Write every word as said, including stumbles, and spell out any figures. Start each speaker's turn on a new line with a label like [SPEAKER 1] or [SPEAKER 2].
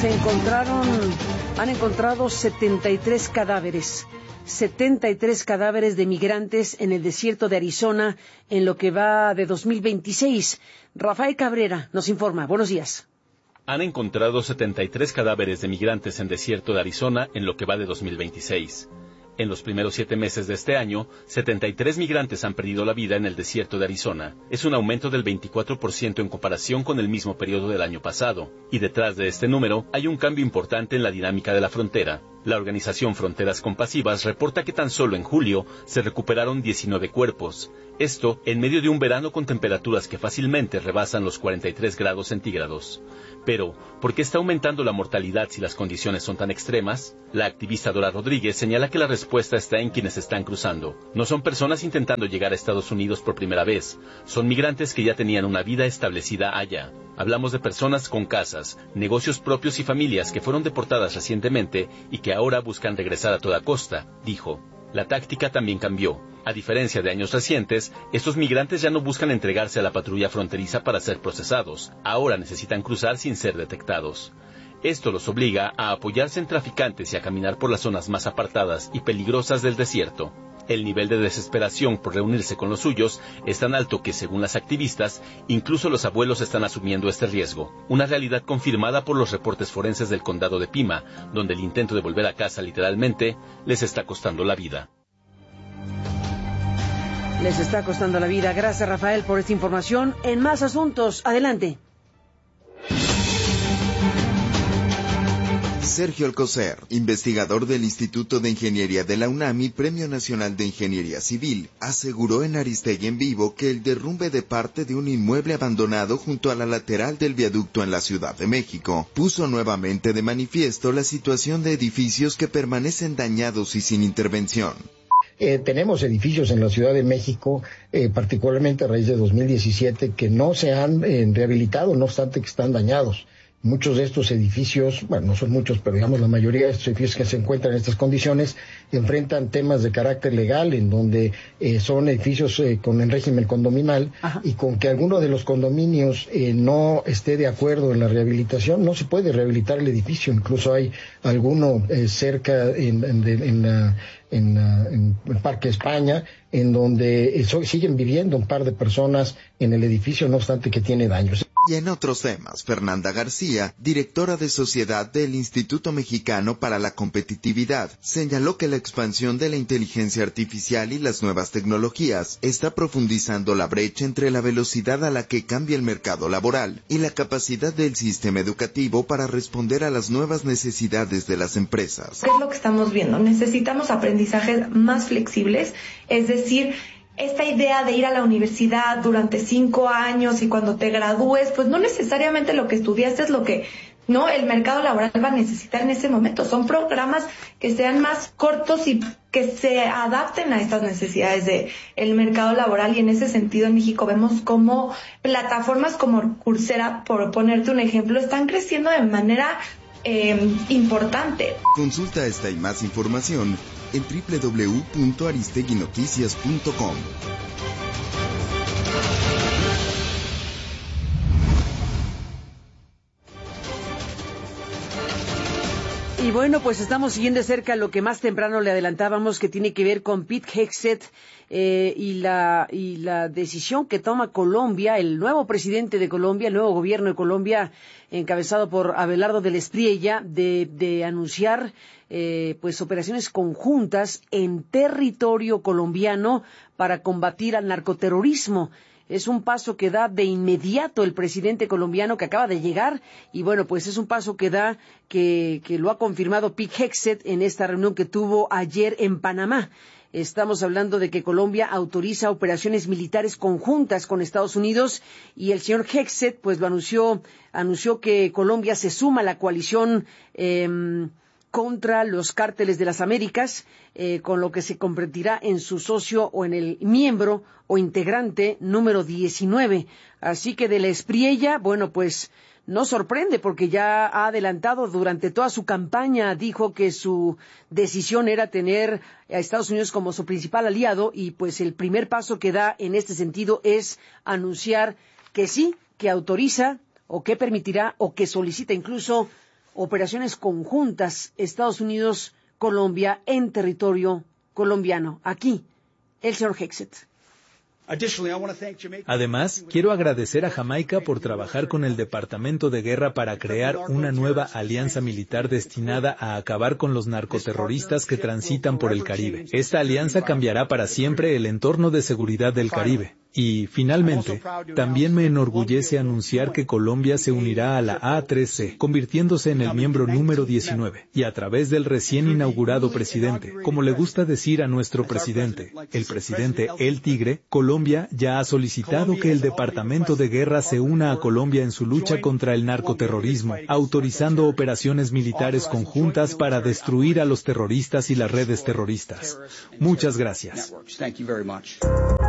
[SPEAKER 1] se encontraron, han encontrado setenta y tres cadáveres, setenta y tres cadáveres de migrantes en el desierto de Arizona en lo que va de dos mil veintiséis. Rafael Cabrera nos informa. Buenos días.
[SPEAKER 2] Han encontrado setenta y tres cadáveres de migrantes en desierto de Arizona en lo que va de dos mil veintiséis. En los primeros siete meses de este año, setenta y tres migrantes han perdido la vida en el desierto de Arizona. Es un aumento del veinticuatro por ciento en comparación con el mismo periodo del año pasado. Y detrás de este número hay un cambio importante en la dinámica de la frontera. La organización Fronteras Compasivas reporta que tan solo en julio se recuperaron diecinueve cuerpos. Esto en medio de un verano con temperaturas que fácilmente rebasan los cuarenta y tres grados centígrados. Pero, ¿por qué está aumentando la mortalidad si las condiciones son tan extremas? La activista Dora Rodríguez señala que la respuesta está en quienes están cruzando. No son personas intentando llegar a Estados Unidos por primera vez. Son migrantes que ya tenían una vida establecida allá. Hablamos de personas con casas, negocios propios y familias que fueron deportadas recientemente y que ahora buscan regresar a toda costa, dijo. La táctica también cambió. A diferencia de años recientes, estos migrantes ya no buscan entregarse a la patrulla fronteriza para ser procesados. Ahora necesitan cruzar sin ser detectados. Esto los obliga a apoyarse en traficantes y a caminar por las zonas más apartadas y peligrosas del desierto. El nivel de desesperación por reunirse con los suyos es tan alto que, según las activistas, incluso los abuelos están asumiendo este riesgo, una realidad confirmada por los reportes forenses del condado de Pima, donde el intento de volver a casa literalmente les está costando la vida.
[SPEAKER 1] Les está costando la vida. Gracias, Rafael, por esta información. En más asuntos, adelante.
[SPEAKER 3] Sergio Alcocer, investigador del Instituto de Ingeniería de la UNAM y Premio Nacional de Ingeniería Civil, aseguró en Aristegui en Vivo que el derrumbe de parte de un inmueble abandonado junto a la lateral del viaducto en la Ciudad de México puso nuevamente de manifiesto la situación de edificios que permanecen dañados y sin intervención.
[SPEAKER 4] Eh, tenemos edificios en la Ciudad de México, eh, particularmente a raíz de dos mil diecisiete, que no se han eh, rehabilitado, no obstante que están dañados. Muchos de estos edificios, bueno, no son muchos, pero digamos la mayoría de estos edificios que se encuentran en estas condiciones enfrentan temas de carácter legal, en donde eh, son edificios eh, con el régimen condominal. Ajá. Y con que alguno de los condominios eh, no esté de acuerdo en la rehabilitación, no se puede rehabilitar el edificio. Incluso hay alguno eh, cerca en, en, en, la, en, la, en el Parque España, en donde eh, so, siguen viviendo un par de personas en el edificio, no obstante que tiene daños.
[SPEAKER 3] Y en otros temas, Fernanda García, directora de Sociedad del Instituto Mexicano para la Competitividad, señaló que la expansión de la inteligencia artificial y las nuevas tecnologías está profundizando la brecha entre la velocidad a la que cambia el mercado laboral y la capacidad del sistema educativo para responder a las nuevas necesidades de las empresas.
[SPEAKER 5] ¿Qué es lo que estamos viendo? Necesitamos aprendizajes más flexibles, es decir, esta idea de ir a la universidad durante cinco años y cuando te gradúes, pues no necesariamente lo que estudiaste es lo que no el mercado laboral va a necesitar en ese momento. Son programas que sean más cortos y que se adapten a estas necesidades de el mercado laboral, y en ese sentido en México vemos cómo plataformas como Coursera, por ponerte un ejemplo, están creciendo de manera eh, importante.
[SPEAKER 3] Consulta esta y más información en doble u doble u doble u punto aristegui noticias punto com.
[SPEAKER 1] Y bueno, pues estamos siguiendo de cerca lo que más temprano le adelantábamos, que tiene que ver con Pete Hegseth eh, y la y la decisión que toma Colombia, el nuevo presidente de Colombia, el nuevo gobierno de Colombia, encabezado por Abelardo del Espriella, de, de anunciar eh, pues operaciones conjuntas en territorio colombiano para combatir al narcoterrorismo. Es un paso que da de inmediato el presidente colombiano que acaba de llegar, y bueno, pues es un paso que da, que, que lo ha confirmado Pete Hegseth en esta reunión que tuvo ayer en Panamá. Estamos hablando de que Colombia autoriza operaciones militares conjuntas con Estados Unidos, y el señor Hegseth pues lo anunció, anunció que Colombia se suma a la coalición eh, contra los cárteles de las Américas, eh, con lo que se convertirá en su socio o en el miembro o integrante número diecinueve. Así que de la Espriella, bueno, pues no sorprende, porque ya ha adelantado durante toda su campaña, dijo que su decisión era tener a Estados Unidos como su principal aliado, y pues el primer paso que da en este sentido es anunciar que sí, que autoriza o que permitirá o que solicita incluso operaciones conjuntas Estados Unidos-Colombia en territorio colombiano. Aquí, el señor Hegseth.
[SPEAKER 6] Además, quiero agradecer a Jamaica por trabajar con el Departamento de Guerra para crear una nueva alianza militar destinada a acabar con los narcoterroristas que transitan por el Caribe. Esta alianza cambiará para siempre el entorno de seguridad del Caribe. Y, finalmente, también me enorgullece anunciar que Colombia se unirá a la A tres C, convirtiéndose en el miembro número diecinueve, y a través del recién inaugurado presidente, como le gusta decir a nuestro presidente, el presidente El Tigre, Colombia ya ha solicitado que el Departamento de Guerra se una a Colombia en su lucha contra el narcoterrorismo, autorizando operaciones militares conjuntas para destruir a los terroristas y las redes terroristas. Muchas gracias.